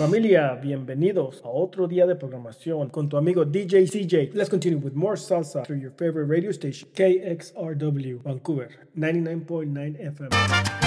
Familia, bienvenidos a otro día de programación con tu amigo DJ CJ. Let's continue with more salsa through your favorite radio station, KXRW, Vancouver, 99.9 FM.